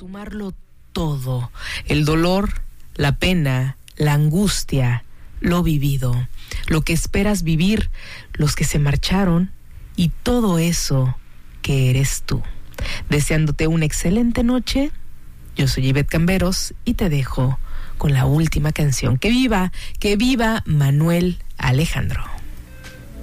sumarlo todo, el dolor, la pena, la angustia, lo vivido, lo que esperas vivir, los que se marcharon y todo eso que eres tú. Deseándote una excelente noche, yo soy Ivette Camberos y te dejo con la última canción. Que viva Manuel Alejandro.